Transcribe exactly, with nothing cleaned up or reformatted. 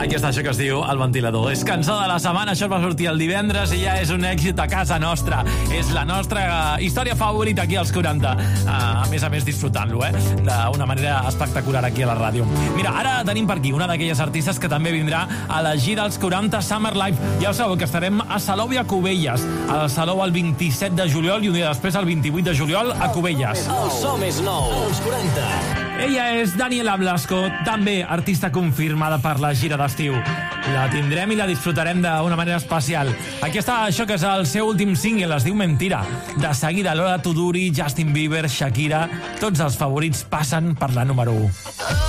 Aquí està això que es diu El Ventilador. És cançó de la setmana, això va sortir el divendres i ja és un èxit a casa nostra. És la nostra història favorita aquí als quaranta. A més a més, disfrutant-lo, eh? D'una manera espectacular aquí a la ràdio. Mira, ara tenim per aquí una d'aquelles artistes que també vindrà a la gira als quaranta Summer Live. Ja ho sabeu, que estarem a Salou i a Cubelles. Al Salou el vint-i-set de juliol i un dia després, el vint-i-vuit de juliol, a Cubelles. El so més nou, als quaranta. Ella és Daniela Blasco, també artista confirmada per la gira d'estiu. La tindrem i la disfrutarem d'una manera especial. Aquí està això que és el seu últim single, es diu Mentira. De seguida Lola Tuduri, Justin Bieber, Shakira, tots els favorits passen per la número u.